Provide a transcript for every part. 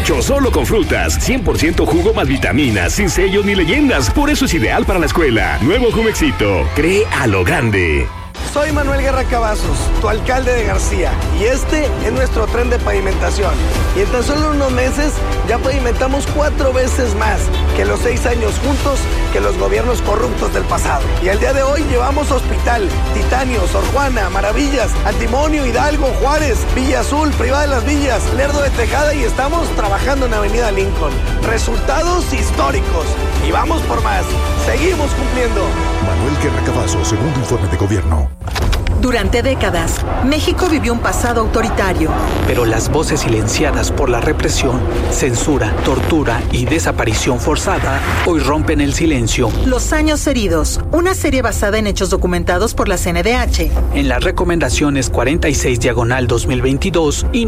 hecho solo con frutas, 100% jugo más vitaminas, sin sellos ni leyendas. Por eso es ideal para la escuela. Nuevo Jumexito, cree a lo grande. Soy Manuel Guerra Cavazos, tu alcalde de García, y este es nuestro tren de pavimentación. Y en tan solo unos meses ya pavimentamos 4 veces más que los 6 años juntos que los gobiernos corruptos del pasado. Y al día de hoy llevamos Hospital, Titanio, Sor Juana, Maravillas, Antimonio, Hidalgo, Juárez, Villa Azul, Privada de las Villas, Lerdo de Tejada y estamos trabajando en Avenida Lincoln. Resultados históricos. Y vamos por más. Seguimos cumpliendo. Manuel Guerra Cavazos, segundo informe de gobierno. Durante décadas, México vivió un pasado autoritario. Pero las voces silenciadas por la represión, censura, tortura y desaparición forzada hoy rompen el silencio. Los años heridos, una serie basada en hechos documentados por la CNDH. En las recomendaciones 46/2022 y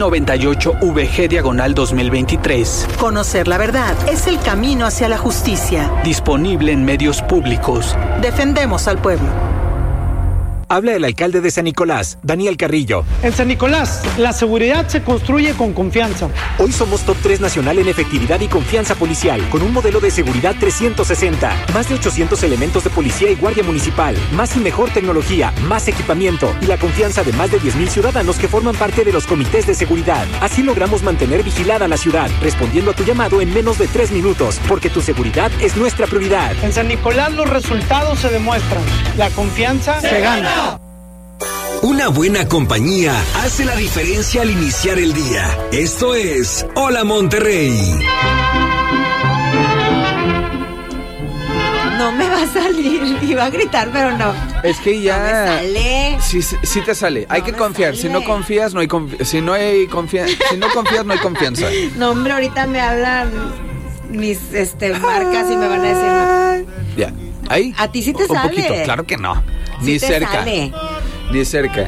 98/VG/2023. Conocer la verdad es el camino hacia la justicia. Disponible en medios públicos. Defendemos al pueblo. Habla el alcalde de San Nicolás, Daniel Carrillo. En San Nicolás, la seguridad se construye con confianza. Hoy somos top 3 nacional en efectividad y confianza policial, con un modelo de seguridad 360. Más de 800 elementos de policía y guardia municipal. Más y mejor tecnología, más equipamiento y la confianza de más de 10,000 ciudadanos que forman parte de los comités de seguridad. Así logramos mantener vigilada la ciudad, respondiendo a tu llamado en menos de 3 minutos, porque tu seguridad es nuestra prioridad. En San Nicolás los resultados se demuestran. La confianza se gana. Una buena compañía hace la diferencia al iniciar el día. Esto es Hola Monterrey. No me va a salir, iba a gritar, pero no. Es que ya... No me sale. Sí te sale. Hay que confiar. Sale. Si no confías, no hay confianza. Si no confías, no hay confianza. No, hombre, ahorita me hablan mis marcas y me van a decir no. Ya. ¿Ahí? A ti sí te sale. Un poquito. Claro que no. Ni sí cerca. Sale. Ni cerca. ¿A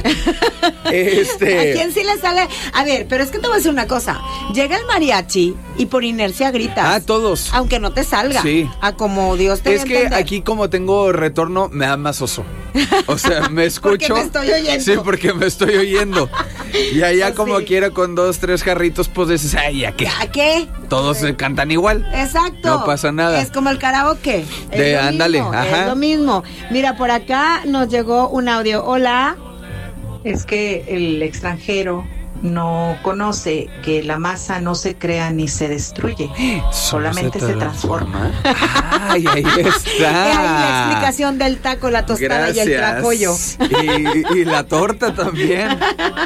quién sí le sale? A ver, pero es que te voy a decir una cosa. Llega el mariachi y por inercia gritas. Ah, todos. Aunque no te salga. Sí. A como Dios te Es que entender. Aquí como tengo retorno, me da más oso. O sea, me escucho. Porque me estoy oyendo. Sí, porque me estoy oyendo. Y allá pues como quiera con 2, 3 jarritos, pues dices, ay, ¿a qué? ¿A qué? Todos se cantan igual. Exacto. No pasa nada. Es como el karaoke. Ándale, ajá. Es lo mismo. Mira, por acá nos llegó un audio. Hola. Es que el extranjero no conoce que la masa no se crea ni se destruye, solamente se transforma. Ay, ahí está. Ahí la explicación del taco, la tostada. Gracias. Y el tlacoyo. Y la torta también.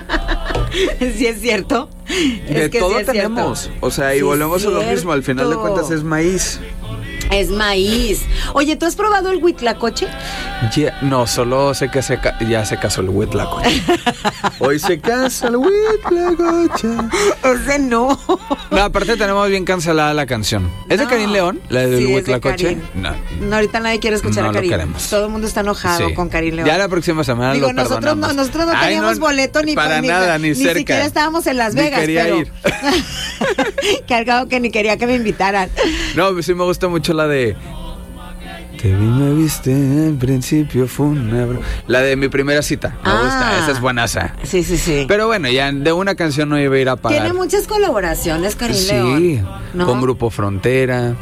Sí es cierto. De todo sí tenemos. Cierto. O sea, y sí volvemos a lo mismo. Al final de cuentas es maíz. Es maíz. Oye, ¿tú has probado el huitlacoche? No, solo sé que ya se casó el huitlacoche. Hoy se casa el huitlacoche. Ese no. No, aparte tenemos bien cancelada la canción. ¿Es de Karim León? ¿La del huitlacoche? No, ahorita nadie quiere escuchar a Karim. No lo queremos. Todo el mundo está enojado con Karim León. Ya la próxima semana lo perdonamos. Nosotros no teníamos boleto ni para nada, ni cerca. Ni siquiera estábamos en Las Vegas. Ni quería ir. Que algo que ni quería que me invitaran. No, sí me gusta mucho la de Te vi, me viste, en principio fue una... La de Mi Primera Cita, me gusta, esa es buenaza. Sí. Pero bueno, ya de una canción no iba a ir a parar. Tiene muchas colaboraciones, Karim León. Sí, ¿no? Con Grupo Frontera,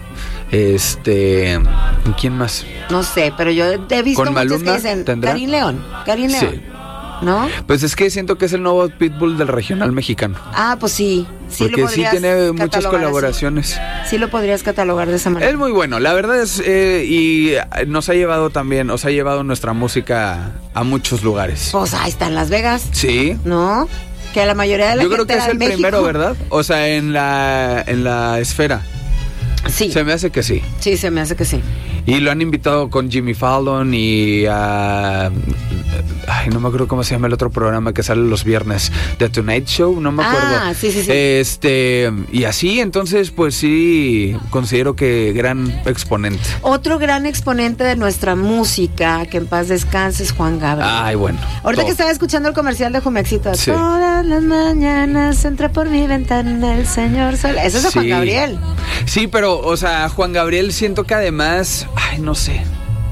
¿quién más? No sé, pero yo he visto con muchas Maluma, que dicen ¿tendrá? Karim León. Sí. ¿No? Pues es que siento que es el nuevo Pitbull del regional mexicano. Ah, pues sí. Porque sí tiene muchas colaboraciones. Sí lo podrías catalogar de esa manera. Es muy bueno, la verdad es, y nos ha llevado también, ha llevado nuestra música a muchos lugares. Pues ahí está en Las Vegas. Sí. ¿No? Que a la mayoría de la gente yo creo que es el México. Primero, ¿verdad? O sea, en la esfera. Sí. Se me hace que sí. Sí, se me hace que sí. Y lo han invitado con Jimmy Fallon y no me acuerdo cómo se llama el otro programa que sale los viernes, The Tonight Show, no me acuerdo. Sí. Y así, entonces, pues sí, considero que gran exponente. Otro gran exponente de nuestra música, que en paz descanse, es Juan Gabriel. Ay, bueno. Ahorita que estaba escuchando el comercial de Jumexito, sí. Todas las mañanas entra por mi ventana el señor sol. Eso es de Juan Gabriel. Sí, pero, o sea, Juan Gabriel siento que además, no sé.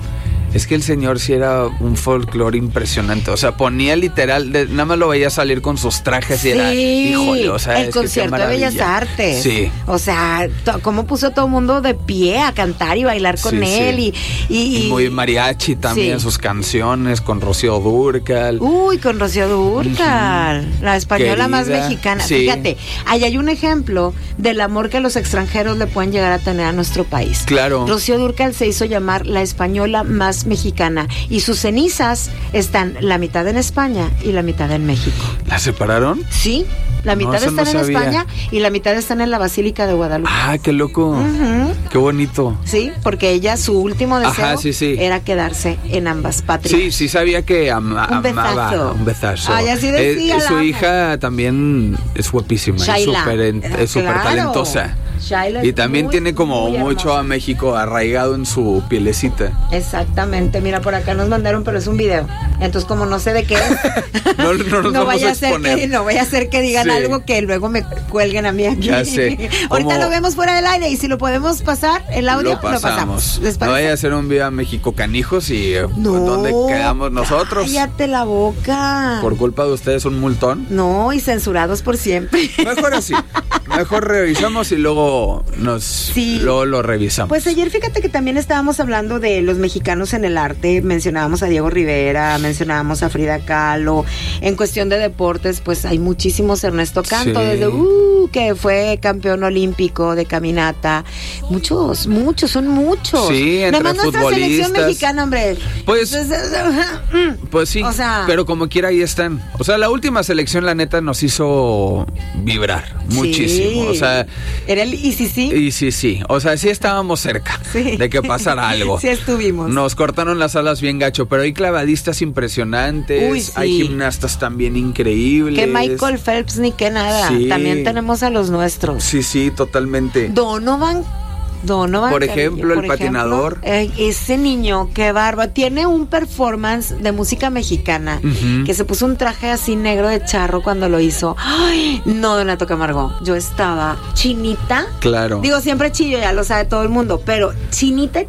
Es que el señor sí era un folclore impresionante. O sea, ponía literal, nada más lo veía salir con sus trajes y era, híjole, o sea, el concierto de Bellas Artes. Sí. O sea, cómo puso todo el mundo de pie a cantar y bailar con él. Y muy mariachi también, sus canciones con Rocío Dúrcal. Uy, con Rocío Dúrcal, la española más mexicana. Sí. Fíjate, ahí hay un ejemplo del amor que los extranjeros le pueden llegar a tener a nuestro país. Claro. Rocío Dúrcal se hizo llamar la española más mexicana y sus cenizas están la mitad en España y la mitad en México. ¿La separaron? Sí, la mitad están en España y la mitad están en la Basílica de Guadalupe. Ah, qué loco. Qué bonito. Sí, porque ella, su último deseo era quedarse en ambas patrias. Sí sabía que amaba. Un besazo. Ay, así decía. Su hija también es guapísima, es súper talentosa. Shaila y también tiene como mucho a México arraigado en su pielecita. Exactamente. Mira, por acá nos mandaron, pero es un video. Entonces, como no sé de qué es, no vaya a ser que digan algo que luego me cuelguen a mí aquí. Ya sé. Ahorita lo vemos fuera del aire y si lo podemos pasar, el audio lo pasamos. No vaya a ser un video a México canijos y ¿dónde quedamos nosotros? Cállate la boca. Por culpa de ustedes un multón. No, y censurados por siempre. Mejor así. Mejor revisamos y luego lo revisamos. Pues ayer fíjate que también estábamos hablando de los mexicanos en el arte. Mencionábamos a Diego Rivera, mencionábamos a Frida Kahlo. En cuestión de deportes, pues hay muchísimos. Ernesto Canto, desde que fue campeón olímpico de caminata. Muchos, son muchos. Sí, entre además nuestra selección mexicana, hombre. Pues sí, o sea, pero como quiera ahí están. O sea, la última selección, la neta, nos hizo vibrar muchísimo. O sea, era el sí. Y sí. O sea, sí estábamos cerca de que pasara algo. Sí estuvimos. Nos cortaron las alas bien gacho, pero hay clavadistas impresionantes. Uy, sí. Hay gimnastas también increíbles. Que Michael Phelps ni que nada. Sí. También tenemos a los nuestros. Sí, totalmente. Donovan, por ejemplo, el patinador. Ese niño, qué barba. Tiene un performance de música mexicana que se puso un traje así negro de charro cuando lo hizo. Ay, no, Donato Camargo. Yo estaba chinita. Claro. Digo, siempre chillo, ya lo sabe todo el mundo, pero chinita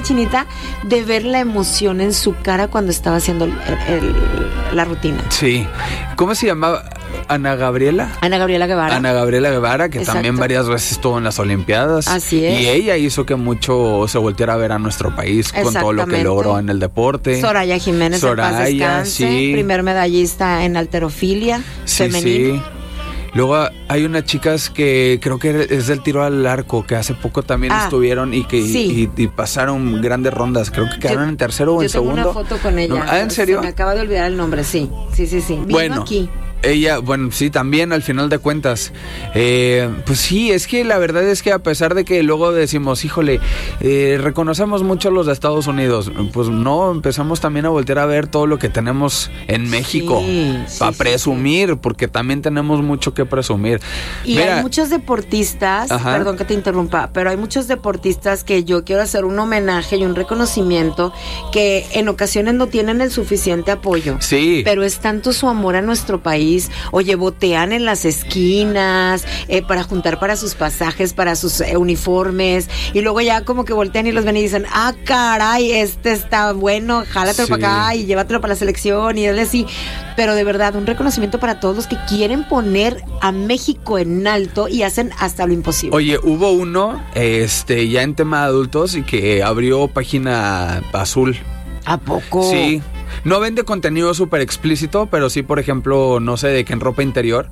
de ver la emoción en su cara cuando estaba haciendo la rutina. Sí. ¿Cómo se llamaba? Ana Gabriela Guevara, que también varias veces estuvo en las Olimpiadas. Así es. Y ella hizo que mucho se volteara a ver a nuestro país con todo lo que logró en el deporte. Soraya Jiménez, en paz descanse, primer medallista en halterofilia femenil. Sí. Luego hay unas chicas que creo que es del tiro al arco, que hace poco también estuvieron y que y pasaron grandes rondas. Creo que quedaron en tercero o en segundo. Yo tengo una foto con ella. ¿En serio? Se me acaba de olvidar el nombre, sí. Bueno, aquí. Ella, sí, también al final de cuentas. Pues sí, es que la verdad es que a pesar de que luego decimos, híjole, reconocemos mucho a los de Estados Unidos, pues no, empezamos también a voltear a ver todo lo que tenemos en México para presumir, porque también tenemos mucho que presumir. Y hay muchos deportistas, perdón que te interrumpa, pero hay muchos deportistas que yo quiero hacer un homenaje y un reconocimiento que en ocasiones no tienen el suficiente apoyo. Sí. Pero es tanto su amor a nuestro país. Oye, botean en las esquinas para juntar para sus pasajes, para sus uniformes, y luego ya como que voltean y los ven y dicen, caray, este está bueno, jálatelo para acá y llévatelo para la selección, y dale así. Pero de verdad, un reconocimiento para todos los que quieren poner a México en alto y hacen hasta lo imposible. Oye, hubo uno ya en tema de adultos y que abrió página azul. ¿A poco? Sí. No vende contenido súper explícito, pero sí, por ejemplo, no sé, de que en ropa interior.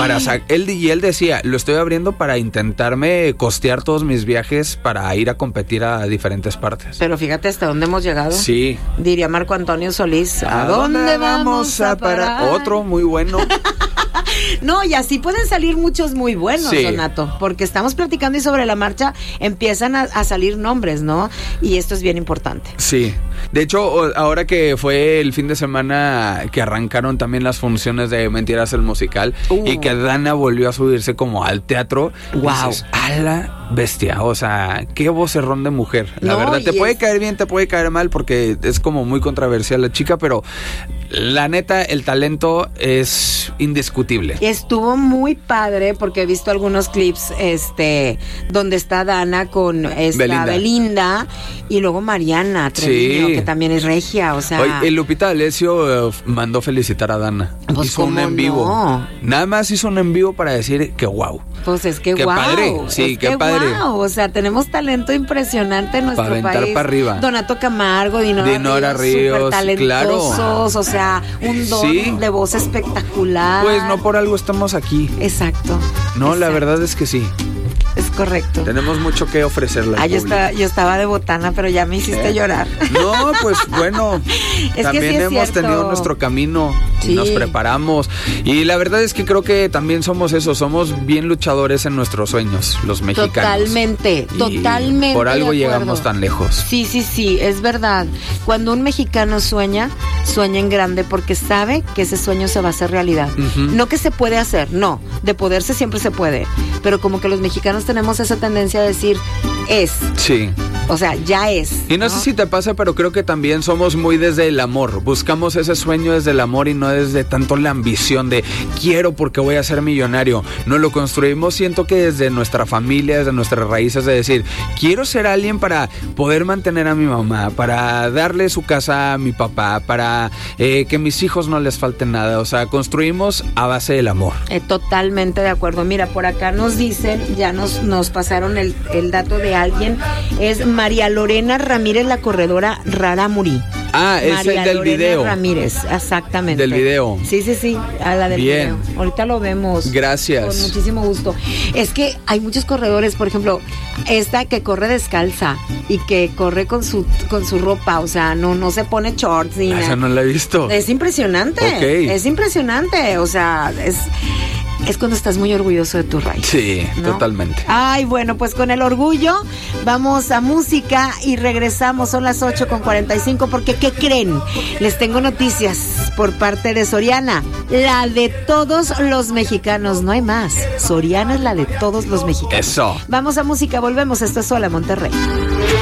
Él decía, lo estoy abriendo para intentarme costear todos mis viajes para ir a competir a diferentes partes. Pero fíjate hasta dónde hemos llegado. Sí. Diría Marco Antonio Solís, ¿a dónde vamos a parar? Otro muy bueno. No, y así pueden salir muchos muy buenos, Donato, porque estamos platicando y sobre la marcha empiezan a salir nombres, ¿no? Y esto es bien importante. Sí. De hecho, ahora que fue el fin de semana que arrancaron también las funciones de Mentiras el musical y que Dana volvió a subirse como al teatro. ¡Wow! Dices, a la bestia, o sea, qué vocerrón de mujer. La verdad, te puede caer bien, te puede caer mal porque es como muy controversial la chica, pero La neta, el talento es indiscutible. Estuvo muy padre porque he visto algunos clips donde está Dana con Belinda y luego Mariana Treviño, que también es regia, o sea... Oye, Lupita D'Alessio mandó felicitar a Dana. Pues hizo un en vivo. No. Nada más hizo un en vivo para decir que wow. Pues es que qué wow. Padre. Sí, qué padre. Wow. O sea, tenemos talento impresionante en nuestro país. Para aventar para arriba. Donato Camargo, Dinora Ríos, súper talentosos, claro. O sea, un don de voz espectacular. Pues no por algo estamos aquí. Exacto. No, la verdad es que sí. Es correcto. Tenemos mucho que ofrecerle al público. Yo estaba de botana, pero ya me hiciste llorar. No, pues bueno, también sí hemos tenido nuestro camino y nos preparamos. Y la verdad es que creo que también somos eso, somos bien luchadores en nuestros sueños, los mexicanos. Totalmente. Por algo llegamos tan lejos. Sí, es verdad. Cuando un mexicano sueña en grande porque sabe que ese sueño se va a hacer realidad. No que se puede hacer, no. De poderse siempre se puede. Pero como que los mexicanos tenemos esa tendencia a decir es. Sí. O sea, ya es. Y no sé si te pasa, pero creo que también somos muy desde el amor. Buscamos ese sueño desde el amor y no desde tanto la ambición de quiero porque voy a ser millonario. No lo construimos, siento que desde nuestra familia, desde nuestras raíces, de decir, quiero ser alguien para poder mantener a mi mamá, para darle su casa a mi papá, para que mis hijos no les falte nada. O sea, construimos a base del amor. Totalmente de acuerdo. Mira, por acá nos dicen, ya nos pasaron el dato de alguien, es María Lorena Ramírez, la corredora Raramuri. Ah, es el del video. Ramírez, exactamente. Del video. Sí, a la del video. Ahorita lo vemos. Gracias. Con muchísimo gusto. Es que hay muchos corredores, por ejemplo, esta que corre descalza y que corre con su ropa, o sea, no se pone shorts ni nada. Esa no la he visto. Es impresionante. Okay. Es impresionante, o sea, es cuando estás muy orgulloso de tu raíz. Sí, ¿no? Totalmente. Ay, bueno, pues con el orgullo vamos a música y regresamos. Son las 8:45 porque ¿qué creen? Les tengo noticias por parte de Soriana. La de todos los mexicanos, no hay más. Soriana es la de todos los mexicanos. Eso. Vamos a música, volvemos. Esto es Hola Monterrey.